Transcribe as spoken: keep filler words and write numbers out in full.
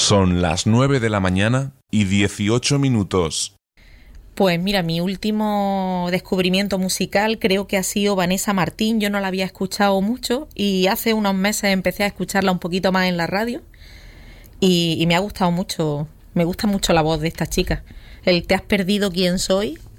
Son las nueve de la mañana y dieciocho minutos. Pues mira, mi último descubrimiento musical creo que ha sido Vanessa Martín. Yo no la había escuchado mucho y hace unos meses empecé a escucharla un poquito más en la radio y, y me ha gustado mucho, me gusta mucho la voz de esta chica. El Te has perdido quién soy